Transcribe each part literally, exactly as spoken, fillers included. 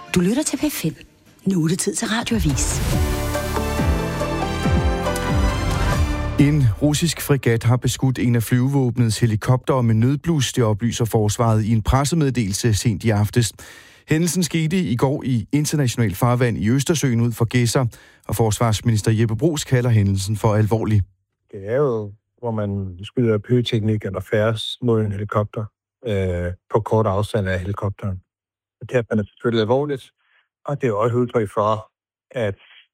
Du lytter til P fem. Nu er det tid til Radioavis. En russisk fregat har beskudt en af flyvevåbnets helikoptere med nødblus, det oplyser forsvaret i en pressemeddelelse sent i aftes. Hændelsen skete i går i international farvand i Østersøen ud for Gedser, og forsvarsminister Jeppe Bruus kalder hændelsen for alvorlig. Det er jo, hvor man skyder pyroteknik eller færdes mod en helikopter øh, på kort afstand af helikopteren. Det er man selvfølgelig alvorligt, og det er også et udtryk for, at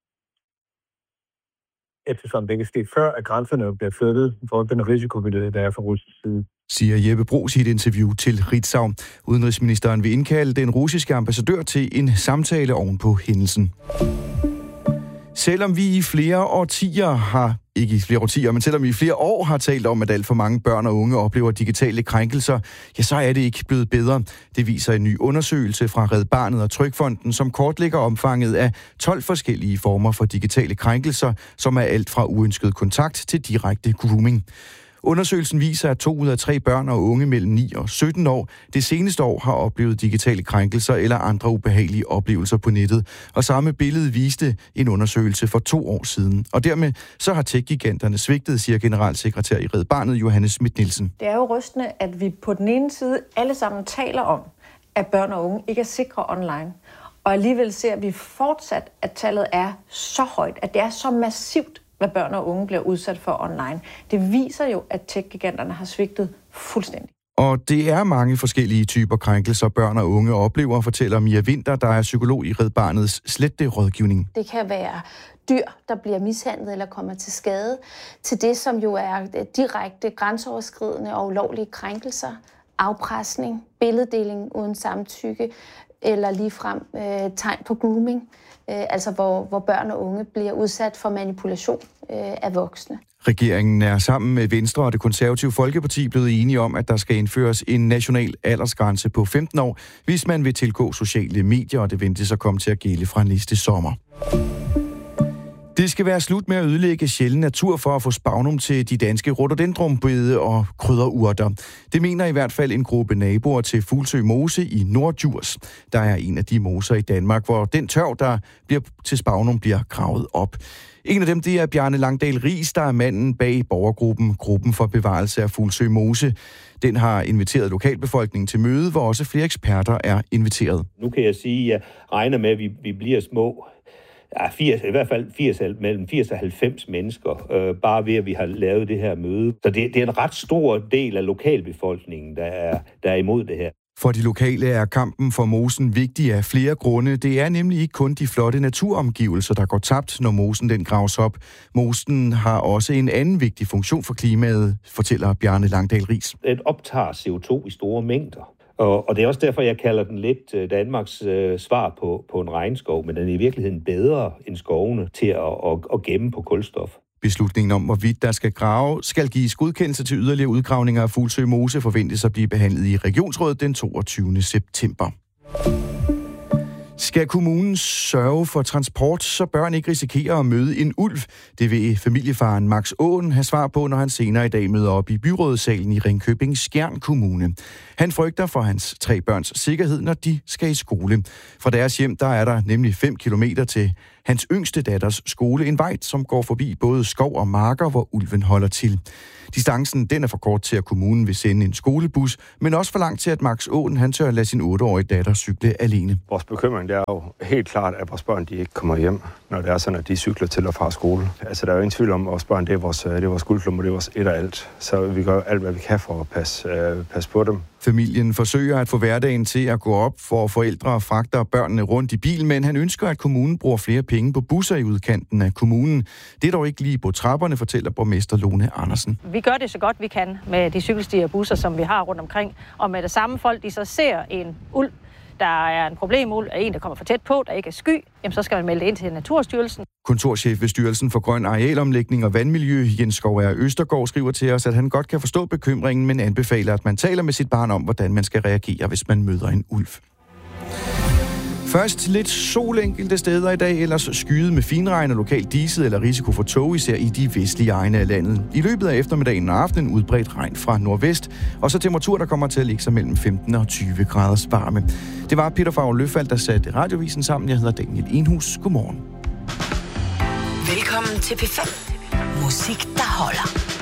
eftersom det kan ske før, at grænserne bliver flyttet i forhold til den risikobillede, der er fra russisk side. Siger Jeppe Bruus i et interview til Ritzau. Udenrigsministeren vil indkalde den russiske ambassadør til en samtale oven på hændelsen. Selvom vi i flere årtier har, ikke i flere årtier, men selvom vi i flere år har talt om, at alt for mange børn og unge oplever digitale krænkelser, ja, så er det ikke blevet bedre. Det viser en ny undersøgelse fra Red Barnet og Trygfonden, som kortlægger omfanget af tolv forskellige former for digitale krænkelser, som er alt fra uønsket kontakt til direkte grooming. Undersøgelsen viser, at to ud af tre børn og unge mellem ni og sytten år det seneste år har oplevet digitale krænkelser eller andre ubehagelige oplevelser på nettet. Og samme billede viste en undersøgelse for to år siden. Og dermed så har tech-giganterne svigtet, siger generalsekretær i Red Barnet Johannes Schmidt-Nielsen. Det er jo rystende, at vi på den ene side alle sammen taler om, at børn og unge ikke er sikre online. Og alligevel ser vi fortsat, at tallet er så højt, at det er så massivt, hvad børn og unge bliver udsat for online. Det viser jo, at tech-giganterne har svigtet fuldstændig. Og det er mange forskellige typer krænkelser, børn og unge oplever, fortæller Mia Vinter, der er psykolog i Red Barnets Slette-rådgivning. Det kan være dyr, der bliver mishandlet eller kommer til skade, til det, som jo er direkte grænseoverskridende og ulovlige krænkelser, afpresning, billeddeling uden samtykke, eller ligefrem øh, tegn på grooming, øh, altså hvor, hvor børn og unge bliver udsat for manipulation øh, af voksne. Regeringen er sammen med Venstre og Det Konservative Folkeparti blevet enige om, at der skal indføres en national aldersgrænse på femten år, hvis man vil tilgå sociale medier, og det ventes at komme til at gælde fra næste sommer. Det skal være slut med at ødelægge sjælden natur for at få spagnum til de danske rhododendronbede og krydderurter. Det mener i hvert fald en gruppe naboer til Fuglsø Mose i Norddjurs. Der er en af de moser i Danmark, hvor den tørv, der bliver til spagnum, bliver gravet op. En af dem, det er Bjarne Langdal Riis, der er manden bag borgergruppen Gruppen for Bevarelse af Fuglsø Mose. Den har inviteret lokalbefolkningen til møde, hvor også flere eksperter er inviteret. Nu kan jeg sige, at jeg regner med, at vi, vi bliver små. Ja, firs, i hvert fald firs, mellem firs og halvfems mennesker, øh, bare ved at vi har lavet det her møde. Så det, det er en ret stor del af lokalbefolkningen, der er, der er imod det her. For de lokale er kampen for mosen vigtig af flere grunde. Det er nemlig ikke kun de flotte naturomgivelser, der går tabt, når mosen den graves op. Mosen har også en anden vigtig funktion for klimaet, fortæller Bjarne Langdal Riis. Den optager C O to i store mængder. Og, og det er også derfor, jeg kalder den lidt Danmarks øh, svar på, på en regnskov, men den er i virkeligheden bedre end skovene til at, at, at gemme på kulstof. Beslutningen om, hvorvidt der skal grave, skal gives godkendelse til yderligere udgravninger af Fuglsø Mose, forventes at blive behandlet i Regionsrådet den toogtyvende september. Skal kommunen sørge for transport, så børn ikke risikerer at møde en ulv? Det vil familiefaren Max Aaen have svar på, når han senere i dag møder op i byrådssalen i Ringkøbing Skjern Kommune. Han frygter for hans tre børns sikkerhed, når de skal i skole. Fra deres hjem, der er der nemlig fem kilometer til hans yngste datters skole, en vej, som går forbi både skov og marker, hvor ulven holder til. Distancen, den er for kort til, at kommunen vil sende en skolebus, men også for langt til, at Max Aaen, han tør lade sin otteårige datter cykle alene. Vores bekymring, det er jo helt klart, at vores børn, de ikke kommer hjem, når det er sådan, at de cykler til og fra skole. Altså, der er jo ingen tvivl om, at vores børn, det er vores, det er vores guldklumper, det er vores et og alt. Så vi gør alt, hvad vi kan for at passe, øh, passe på dem. Familien forsøger at få hverdagen til at gå op, for forældre fragter børnene rundt i bil, men han ønsker, at kommunen bruger flere penge på busser i udkanten af kommunen. Det er dog ikke lige på trapperne, fortæller borgmester Lone Andersen. Vi gør det så godt vi kan med de cykelstier og busser, som vi har rundt omkring, og med det samme folk, de så ser en ulv, der er en problemulv, er en, der kommer for tæt på, der ikke er sky, jamen så skal man melde det ind til Naturstyrelsen. Kontorchef ved Styrelsen for Grøn Arealomlægning og Vandmiljø, Jens Skovær Østergaard, skriver til os, at han godt kan forstå bekymringen, men anbefaler, at man taler med sit barn om, hvordan man skal reagere, hvis man møder en ulv. Først lidt sol enkelte steder i dag, ellers skyet med finregn og lokalt diset eller risiko for tåge, især i de vestlige egne af landet. I løbet af eftermiddagen og aftenen udbredt regn fra nordvest, og så temperatur, der kommer til at ligge sig mellem femten og tyve graders varme. Det var Peter Favre Løfald, der satte Radiovisen sammen. Jeg hedder Daniel Enhus. Godmorgen. Velkommen til P fem. Musik, der holder.